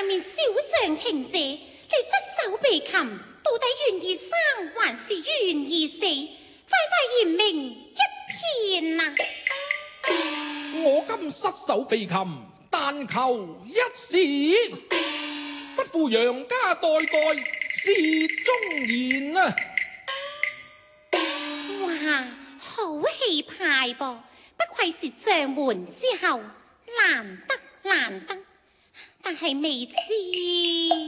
面小將停謝，你失手被擒，到底願意生還是願意死？快快言明一片啊！ 我今失手被擒，但求一時，不負楊家代代是忠言啊！ 哇，好氣派噃，不愧是將門之後，難得，但係未知。